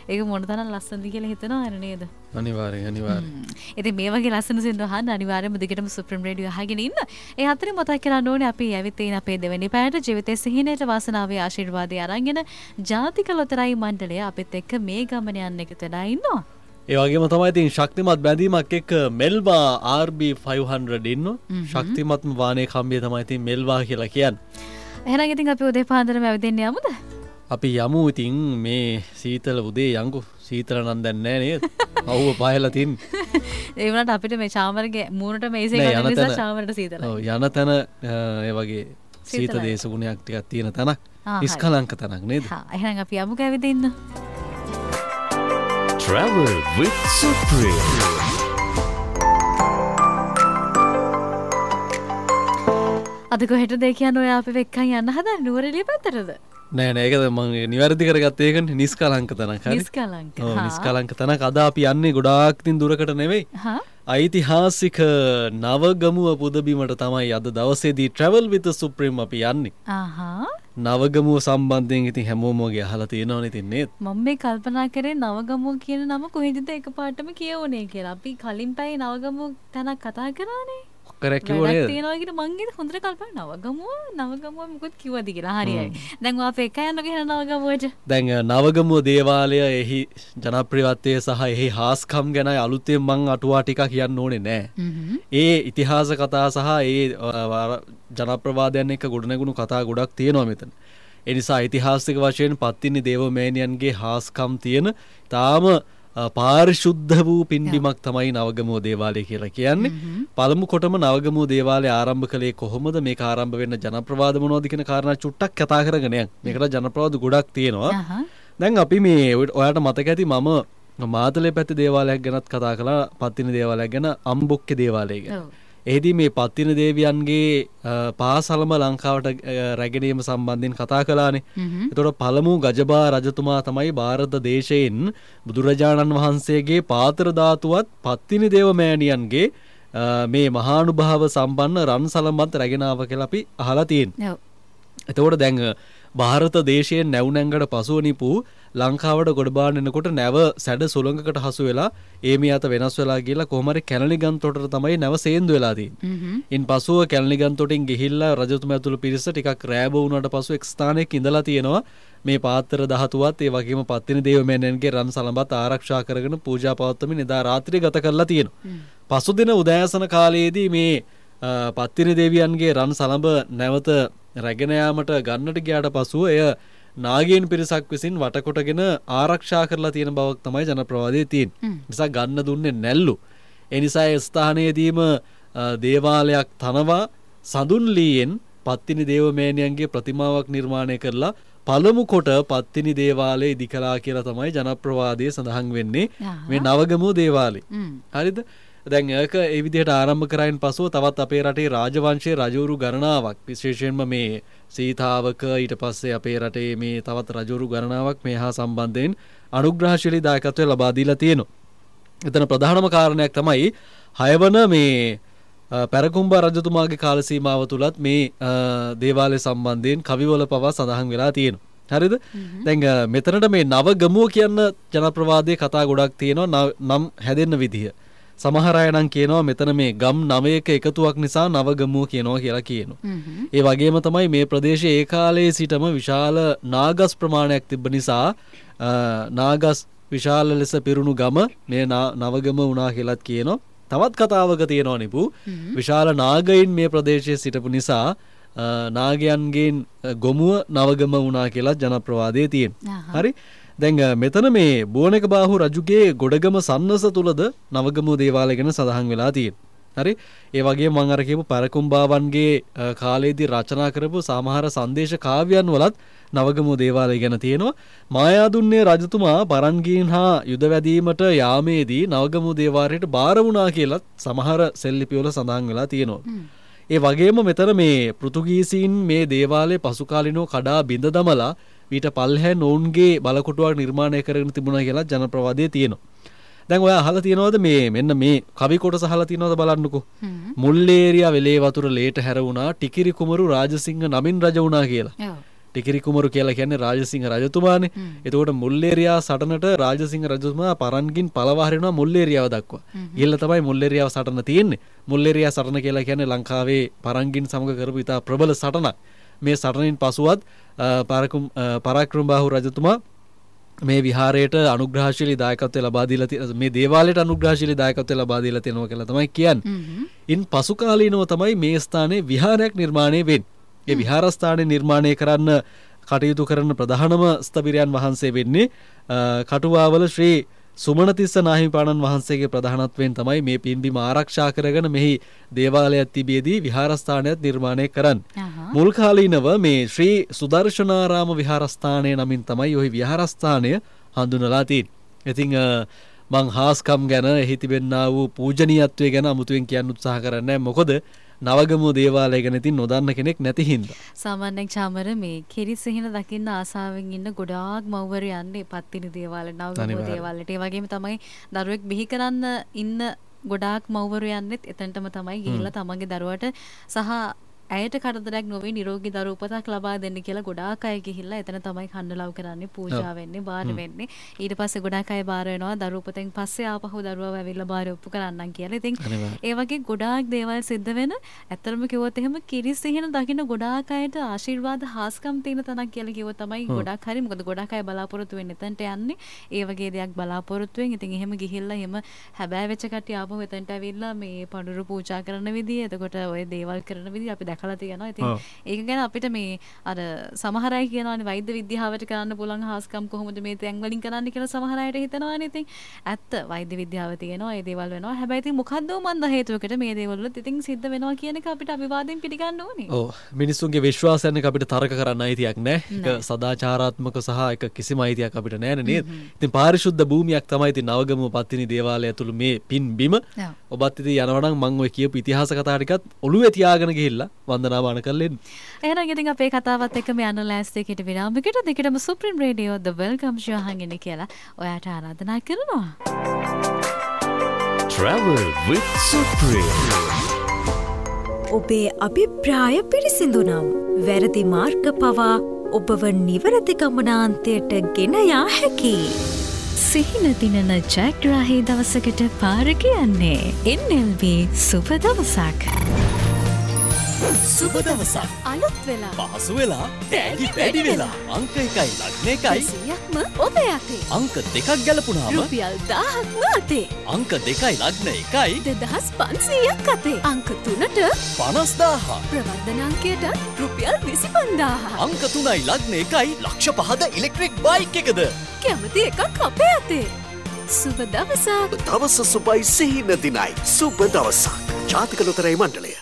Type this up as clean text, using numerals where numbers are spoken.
ඒක මොන තරම් ලස්සනද කියලා හිතනවා නේද? අනිවාර්යෙන්. ඉතින් මේ වගේ ලස්සන සින්දු අහන්න අනිවාර්යයෙන්ම දිගටම සුප්‍රීම රේඩියෝ අහගෙන ඉන්න. ඒ අතරේ මතක් කරන්න ඕනේ අපි ඇවිත් ඉන්න අපේ දෙවෙනි පැයට ජීවිතේ සිහිනයට වාසනාවේ ආශිර්වාදය අරගෙන ජාතික ලොතරැයි මණ්ඩලය අපිත් එක්ක මේ ගමන යන්න එකතු වෙලා ඉන්නවා. ඒ වගේම තමයි ඉතින් ශක්තිමත් බැඳීමක් එක්ක මෙල්වා RB 500 ඉන්නවා. ශක්තිමත්ම වාහනේ කම්බිය තමයි ඉතින් මෙල්වා කියලා කියන්නේ. එහෙනම් ඉතින් අපි උදේ පාන්දරම ඇවිදින්න යමුද? අපි යමු ඉතින් මේ සීතල උදේ යංකු. සීතල නම් දැන් නෑ නේද? අවුව පායලා තින්. ඒ වුණාට අපිට මේ චාමරගේ මූණට මේසෙ ගන්න නිසා චාමරට සීතලයි. ඔව් යන තැන ඒ වගේ සීත දේශගුණයක් ටිකක් තියෙන තැනක්. නිස්කලංක තැනක් නේද? හා එහෙනම් අපි යමුක ඇවිදින්න. Travel with Supreme. අද කොහෙටද කියන්නේ ඔයා අපි වෙක්කන් යන්න හදන්නේ නුවරඑළිය පැත්තටද? නෑ ඒකද මම නිවැරදි කරගත්තේ ඒකනේ නිස්කලංක තැනක් හරි. නිස්කලංක. ඔව් නිස්කලංක තැනක් අද අපි යන්නේ ගොඩාක් දින දුරකට නෙවෙයි. ඓතිහාසික නවගමුව පුදබිමට තමයි අද දවසේදී Travel with Supreme අපි යන්නේ. නවගමුව සම්බන්ධයෙන් ඉතින් හැමෝම වගේ අහලා තියෙනවනේ ඉතින් නේද? මම මේ කල්පනා කරේ නවගමුව කියන නම කොහෙන්ද එකපාරටම කියවුනේ කියලා. අපි කලින් පැයේ නවගමුව තැනක් කතා කරානේ. කරක් කිව්වනේ. වැඩක් තියෙනවා කියලා මං ඉතින් හොඳට කල්පනා නවගමුව මොකද කිව්වද කියලා. හරියයි. දැන් ඔයා අපේ එක යන්න ගිහින් නවගමුවට. දැන් නවගමුව දේවාලය එහි ජනප්‍රියත්වය සහ එහි හාස්කම් ගැන අලුතෙන් මං අටුවා ටිකක් කියන්න ඕනේ නෑ. ඒ ඉතිහාස කතා සහ ඒ ජනප්‍රවාදයන් එක්ක ගොඩනැගුණු කතා ගොඩක් තියෙනවා මෙතන. ඒ නිසා ඓතිහාසික වශයෙන් පත්තිනි දේවමෑණියන්ගේ හාස්කම් තියෙන තාම පාරිශුද්ධ වූ පින්බිමක් තමයි නවගමුව දේවාලය කියලා කියන්නේ. පළමු කොටම නවගමුව දේවාලය ආරම්භ කළේ කොහොමද? මේක ආරම්භ වෙන්න ජනප්‍රවාද මොනවද කියන කාරණා චුට්ටක් කතා කරගෙන යන්න. මේකට ජනප්‍රවාද ගොඩක් තියෙනවා. දැන් අපි මේ ඔයාලට මතක ඇති මම මාතලේ පැත්තේ දේවාලයක් ගැනත් කතා කළා. පත්තිනි දේවාලයක් ගැන අම්බොක්කේ දේවාලය ගැන. එහිදී මේ පත්තිනි දේවියන්ගේ පාසලම ලංකාවට රැගෙනීම සම්බන්ධයෙන් කතා කළානේ. එතකොට පළමු ගජබා රජතුමා තමයි ಭಾರತ දේශයෙන් බුදුරජාණන් වහන්සේගේ පාතර ධාතුවත් පත්තිනි දේවමෑණියන්ගේ මේ මහානුභාව සම්පන්න රන් සලමත් රැගෙන ආව කියලා අපි අහලා තියෙනවා. එතකොට දැන් ಭಾರತ දේශයෙන් නැව් නැංගට පසුව නිපු ලංකාවට ගොඩබාන එනකොට නැව සැඩ සුළඟකට හසු වෙලා ඒ මේ අත වෙනස් වෙලා ගිහලා කොහොම හරි කැලණිගන්තොටට තමයි නැව සේන්දු වෙලා තියෙන්නේ. ඉන් පසුව කැලණිගන්තොටින් ගිහිල්ලා රජතුමා ඇතුළු පිරිස ටිකක් රෑබ වුණාට පසු එක් ස්ථානයක ඉඳලා තියෙනවා මේ පාත්‍ර ධාතුවත් ඒ වගේම පත්තිනි දේවමෑණියන්ගේ රන් සලඹත් ආරක්ෂා කරගෙන පූජා පවත්වමින් එදා රාත්‍රියේ ගත කරලා තියෙනවා. පසුදින උදෑසන කාලයේදී මේ පත්තිනි දේවියන්ගේ රන් සලඹ නැවත රැගෙන යාමට ගන්නට ගියාට පසුව එය නාගයන් පිරිසක් විසින් වටකොටගෙන ආරක්ෂා කරලා තියෙන බවක් තමයි ජනප්‍රවාදයේ තියෙන්නේ. නිසා ගන්න දුන්නේ නැල්ලු. ඒ නිසා ඒ ස්ථානයේදීම දේවාලයක් තනවා සඳුන් ලීයෙන් පත්තිනි දේවමෑණියන්ගේ ප්‍රතිමාවක් නිර්මාණය කරලා පළමු කොට පත්තිනි දේවාලය ඉදි කළා කියලා තමයි ජනප්‍රවාදයේ සඳහන් වෙන්නේ මේ නවගමුව දේවාලේ. හරිද? දැන් ඒක ඒ විදිහට ආරම්භ කරායින් පසුව තවත් අපේ රටේ රාජවංශයේ රජවරු ගණනාවක් විශේෂයෙන්ම මේ සීතාවක ඊට පස්සේ අපේ රටේ මේ තවත් රජවරු ගණනාවක් මේ හා සම්බන්ධයෙන් අනුග්‍රහශීලී දායකත්වය ලබා දීලා තියෙනවා. එතන ප්‍රධානම කාරණයක් තමයි 6 වන මේ පැරකුම්බා රජතුමාගේ කාල සීමාව තුලත් මේ දේවාලය සම්බන්ධයෙන් කවිවල පවා සඳහන් වෙලා තියෙනවා. හරිද? දැන් මෙතනට මේ නවගමුව කියන ජනප්‍රවාදයේ කතා ගොඩක් තියෙනවා නම් හැදෙන්න විදිය. සමහර අය නම් කියනවා මෙතන මේ ගම් 9ක එකතුවක් නිසා නවගමුව කියනවා කියලා කියනවා. ඒ වගේම තමයි මේ ප්‍රදේශයේ ඒ කාලයේ සිටම විශාල නාගස් ප්‍රමාණයක් තිබ්බ නිසා නාගස් විශාල ලෙස පිරුණු ගම මේ නවගම වුණා කියලාත් කියනවා. තවත් කතාවක තියෙනවා නිපු විශාල නාගයින් මේ ප්‍රදේශයේ සිටපු නිසා නාගයන්ගෙන් ගොමුව නවගම වුණා කියලා ජනප්‍රවාදයේ තියෙනවා. හරි? දැන් මෙතන මේ බුවනක බාහු රජුගේ ගොඩගම සන්නස තුලද නවගමුව දේවාලය ගැන සඳහන් වෙලා තියෙනවා. හරි? ඒ වගේම මම අර කියපු පරකුම්බාවන්ගේ කාලයේදී රචනා කරපු සමහර සංදේශ කාව්‍යයන් වලත් නවගමුව දේවාලය ගැන තියෙනවා. මායාදුන්නේ රජතුමා පරංගීන් හා යුද වැදීමට යාමේදී නවගමුව දේවාලයට බාර වුණා කියලා සමහර සෙල්ලිපිවල සඳහන් වෙලා තියෙනවා. ඒ වගේම මෙතන මේ පෘතුගීසීන් මේ දේවාලයේ පසුකාලිනව කඩා බිඳ දමලා ඊට පල්හැ නෝන්ගේ බලකොටුවක් නිර්මාණය කරගෙන තිබුණා කියලා ජනප්‍රවාදයේ තියෙනවා. දැන් ඔයා අහලා තියෙනවද මේ මෙන්න මේ කවි කොටස අහලා තියෙනවද බලන්නකෝ. මුල්ලේරියා වෙලේ වතුර ලේට හැර වුණා ටිකිරි කුමරු රාජසිංහ නමින් රජ වුණා කියලා. ටිකිරි කුමරු කියලා කියන්නේ රාජසිංහ රජතුමානේ. එතකොට මුල්ලේරියා සටනට රාජසිංහ රජතුමා පරන්ගින් පළවා හරිනවා මුල්ලේරියාව දක්වා. ගිහිල්ලා තමයි මුල්ලේරියාව සටන තියෙන්නේ. මුල්ලේරියා සටන කියලා කියන්නේ ලංකාවේ පරන්ගින් සමග කරපු ඉතා ප්‍රබල සටනක්. මේ සටනින් පසුවත් පරාක්‍රමබාහු රජතුමා මේ විහාරයට අනුග්‍රහශීලී දායකත්වය ලබා දීලා තියෙන මේ දේවාලයට අනුග්‍රහශීලී දායකත්වය ලබා දීලා තියෙනවා කියලා තමයි කියන්නේ. ඉන් පසු කාලීනව තමයි මේ ස්ථානයේ විහාරයක් නිර්මාණය වෙන්නේ. ඒ විහාරස්ථානය නිර්මාණය කරන්න කටයුතු කරන ප්‍රධානම ස්ථවිරයන් වහන්සේ වෙන්නේ කටුවාවල ශ්‍රී සුමනතිස්ස නාහිමිපාණන් වහන්සේගේ ප්‍රධානත්වයෙන් තමයි මේ පින්බිම ආරක්ෂා කරගෙන මෙහි දේවාලයක් තිබියදී විහාරස්ථානයක් නිර්මාණය කරන්නේ. මුල් කාලීනව මේ ශ්‍රී සුදර්ශනාරාම විහාරස්ථානය නමින් තමයි ওই විහාරස්ථානය හඳුන්වලා තියෙන්නේ. ඉතින් මං හාස්කම් ගැන එහි තිබෙන්නා වූ පූජනීයත්වය ගැන අමුතුවෙන් කියන්න උත්සාහ කරන්නේ නැහැ. මොකද නවගමුව දේවාලය ගැන ඉතින් නොදන්න කෙනෙක් නැති හින්දා. සාමාන්‍යයෙන් චාමර මේ කිරිස් සිහින දකින්න ආසාවෙන් ඉන්න ගොඩාක් මව්වරු යන්නේ පත්තිනි දේවාලේ නවගමුව දේවාලේට. ඒ වගේම තමයි දරුවෙක් බිහි කරන්න ඉන්න ගොඩාක් මව්වරු යන්නෙත් එතනටම තමයි ගිහිල්ලා තමන්ගේ දරුවට සහ ඇයට කරදරයක් නොවේ නිරෝගී දරු උපතක් ලබා දෙන්න කියලා ගොඩාක් අය ගිහිල්ලා එතන තමයි කන්නලව් කරන්නේ, පූජා වෙන්නේ, බාර වෙන්නේ. ඊට පස්සේ ගොඩාක් අය බාර වෙනවා දරු උපතෙන් පස්සේ ආපහු දරුවව ඇවිල්ලා බාර ඔප්පු කරන්නම් කියලා. ඉතින් ඒ වගේ ගොඩාක් දේවල් සිද්ධ වෙන. ඇත්තටම කිව්වොත් එහෙම කිරිස් සිහින දකින්න ගොඩාක් අයට ආශිර්වාද හාස්කම් තියෙන තැනක් කියලා කිව්වොත් තමයි ගොඩාක් හරි. මොකද ගොඩාක් අය බලාපොරොත්තු වෙන්නේ එතනට යන්නේ. ඒ වගේ දෙයක් බලාපොරොත්තු වෙන. ඉතින් එහෙම ගිහිල්ලා එහෙම හැබෑ වෙච්ච කට්ටිය ආපහු එතනට ඇවිල්ලා මේ පඳුරු පූජා කරන විදිය, එතකොට ඔය දේවල් කරන විදිය අපි දැකලා තියෙනවා. ඉතින් ඒක ගැන අපිට මේ අර සමහර අය කියනවානේ වෛද්‍ය විද්‍යාවට කරන්න පුළුවන් හාස්කම් කොහොමද මේ තැන් වලින් කරන්න කියලා සමහර අයට හිතනවානේ. ඉතින් ඇත්ත වෛද්‍ය විද්‍යාව තියෙනවා, ඒ දේවල් වෙනවා. හැබැයි ඉතින් මොකද්ද මන්ද හේතුවකට මේ දේවල් වලත් ඉතින් සිද්ධ වෙනවා කියන එක අපිට අවිවාදයෙන් පිළිගන්න ඕනේ. ඔව් මිනිස්සුන්ගේ විශ්වාසයන් එක අපිට තරක කරන්න අයිතියක් නැහැ. ඒක සදාචාරාත්මක සහ ඒක කිසිම අයිතියක් අපිට නැහැ නේද? ඉතින් පාරිශුද්ධ භූමියක් තමයි ඉතින් නවගමුව පත්තිනි දේවාලය ඇතුළු මේ පින් බිම. ඔබත් ඉතින් යනවා නම් මම ඔය කියපු ඉතිහාස කතා ටිකත් ඔළුවේ තියාගෙන ගිහිල්ලා වන්දනාමාන කරලා එන්න. එහෙනම් ඉතින් අපේ කතාවත් එක්කම යන ලෑස්තියකට විරාමයකට දෙකටම සුප්‍රීම රේඩියෝ ද වෙල්කම් ෂෝ අහගෙන කියලා ඔයාට ආරාධනා කරනවා. Travel with Supreme. ඔබේ අභිප්‍රාය පිරිසිදුනම් වැරදි මාර්ග පවා ඔබව නිවැරදි ගමනාන්තයට ගෙන යා හැකියි. සිහින දිනන ජයග්‍රාහී දවසකට පාර කියන්නේ NLB සුබ දවසක්. සුබ දවසක් අලුත් වෙලා පහසු වෙලා ටැගි වැඩි වෙලා අංක 1යි ලග්න 1යි 100ක්ම ඔබ යතේ. අංක 2ක් ගැලපුණාම රුපියල් 1000ක්ම අතේ. අංක 2යි ලග්න 1යි 2500ක් අතේ. අංක 3ට 50000 ප්‍රවර්ධන අංකයට රුපියල් 25000. අංක 3යි ලග්න 1යි ලක්ෂ 5ද ඉලෙක්ට්‍රික් බයික් එකද කැමති එකක් අපේ අතේ. සුබ දවසක්. දවස සුබයි සිහින දිනයි. සුබ දවසක්. ජාතික ලොතරැයි මණ්ඩලය.